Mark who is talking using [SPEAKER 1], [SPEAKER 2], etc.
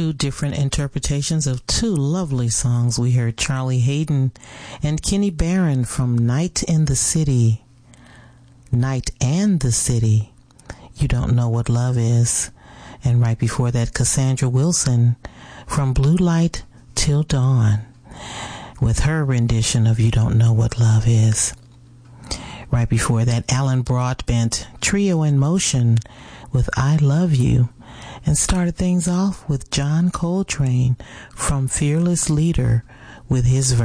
[SPEAKER 1] two different interpretations of two lovely songs. We heard Charlie Hayden and Kenny Barron from Night in the City. Night and the City. You Don't Know What Love Is. And right before that, Cassandra Wilson from Blue Light Till Dawn with her rendition of You Don't Know What Love Is. Right before that, Alan Broadbent, Trio in Motion with I Love You. And started things off with John Coltrane from Fearless Leader with his verse.